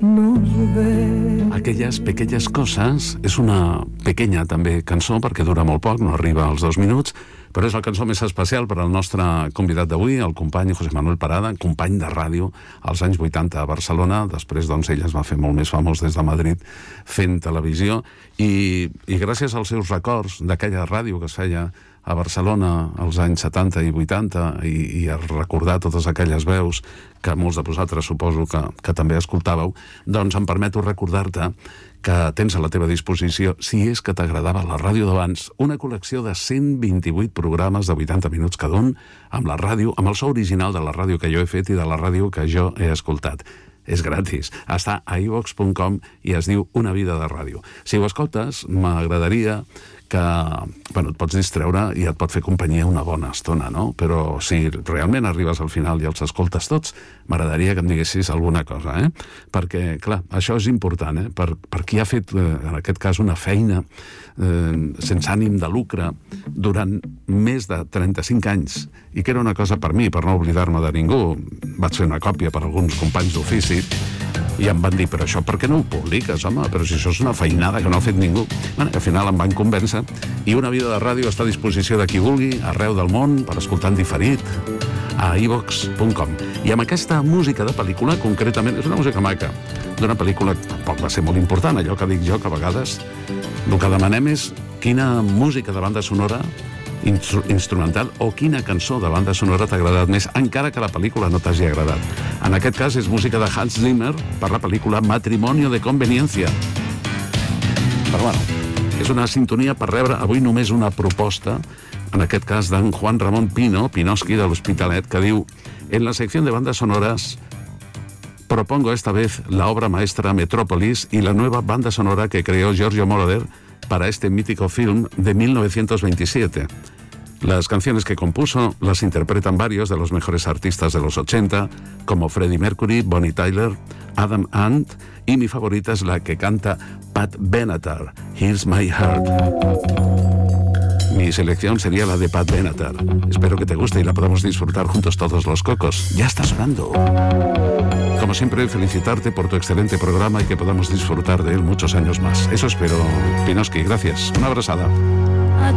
Aquelles pequeñas coses és una pequeña també cançó perquè dura molt poc, no arriba als 2 minuts, però és la cançó més especial per al nostre convidat d'avui, el company José Manuel Parada, company de ràdio als anys 80 a Barcelona. Després, doncs, ell es va fer molt més famós des de Madrid fent televisió i gràcies als seus records d'aquella ràdio que es feia a Barcelona als anys 70 i 80 i a recordar totes aquelles veus que molts de vosaltres suposo que també escoltàveu, doncs em permeto recordar-te que tens a la teva disposició, si és que t'agradava la ràdio d'abans, una col·lecció de 128 programes de 80 minuts cada un amb la ràdio, amb el so original de la ràdio que jo he fet i de la ràdio que jo he escoltat. És gratis. Està a iVox.com i es diu Una vida de ràdio. Si ho escoltes, m'agradaria que, bueno, et pots distreure i et pot fer companyia una bona estona, no? Però si realment arribes al final i els escoltes tots, m'agradaria que em diguessis alguna cosa, Perquè, clar, això és important, per qui ha fet, en aquest cas, una feina sense ànim de lucre durant més de 35 anys, i que era una cosa per mi, per no oblidar-me de ningú. Vaig fer una còpia per alguns companys d'ofici i em van dir, però això per què no ho publiques, home? Però si això és una feinada que no ha fet ningú. Bueno, al final em van convèncer i Una vida de ràdio està a disposició de qui vulgui, arreu del món, per escoltar en diferit, a iVox.com. I amb aquesta música de pel·lícula, concretament, és una música maca, d'una pel·lícula que tampoc va ser molt important, allò que dic jo, que a vegades el que demanem és quina música de banda sonora instrumental o quina cançó de banda sonora t'ha agradat més, encara que la pel·lícula no t'hagi agradat. En aquest cas és música de Hans Zimmer per la pel·lícula Matrimonio de Conveniencia. Però bueno, és una sintonia per rebre avui només una proposta, en aquest cas d'en Juan Ramón Pinoski de l'Hospitalet, que diu: en la sección de bandas sonoras propongo esta vez la obra maestra Metrópolis y la nueva banda sonora que creó Giorgio Moroder para este mítico film de 1927. Las canciones que compuso las interpretan varios de los mejores artistas de los 80, como Freddie Mercury, Bonnie Tyler, Adam Ant, y mi favorita es la que canta Pat Benatar, Here's My Heart. Mi selección sería la de Pat Benatar. Espero que te guste y la podamos disfrutar juntos todos los cocos. Ya está sonando. Como siempre, felicitarte por tu excelente programa y que podamos disfrutar de él muchos años más. Eso espero, Pinoski. Gracias. Una abrazada.